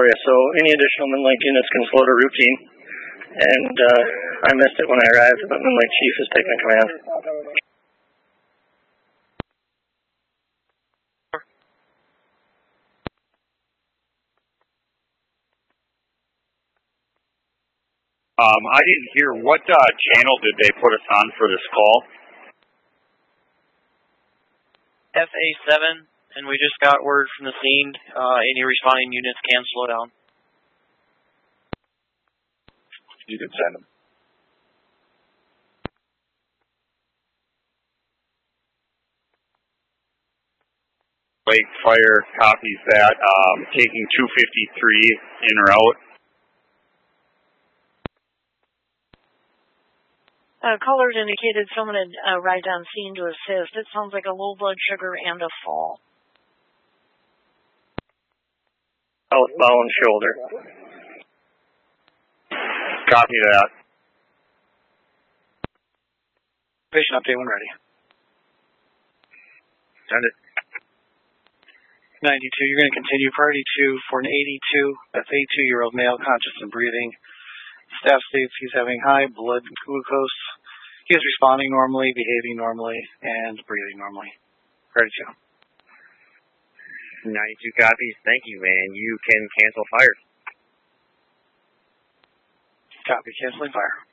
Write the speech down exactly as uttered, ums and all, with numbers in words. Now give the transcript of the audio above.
for you. So any additional Midlink units can slow to routine. And uh, I missed it when I arrived, but Midlink Chief is taking command. Um, I didn't hear, what uh, channel did they put us on for this call? F A seven, and we just got word from the scene. Uh, any responding units can slow down. You can send them. Lake Fire copies that. Um, taking two fifty-three in or out. Uh, callers indicated someone had uh, arrived on scene to assist. It sounds like a low blood sugar and a fall. Outbound shoulder. Copy that. Patient update when ready. Send it. ninety-two, you're going to continue priority two for an eighty-two. That's eighty-two-year-old male, conscious and breathing. Staff states he's having high blood glucose. He is responding normally, behaving normally, and breathing normally. Priority two. ninety-two copies. Thank you, man. You can cancel fire. Copy. Canceling fire.